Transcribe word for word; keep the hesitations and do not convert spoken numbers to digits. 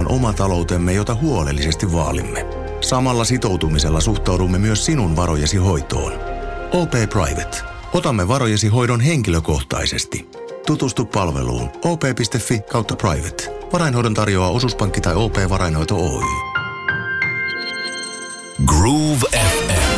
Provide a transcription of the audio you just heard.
oma taloutemme, jota huolellisesti vaalimme. Samalla sitoutumisella suhtaudumme myös sinun varojesi hoitoon. O P Private. Otamme varojesi hoidon henkilökohtaisesti. Tutustu palveluun o p piste f i kautta private. Varainhoidon tarjoaa Osuuspankki tai O P Varainhoito Oy. Groove F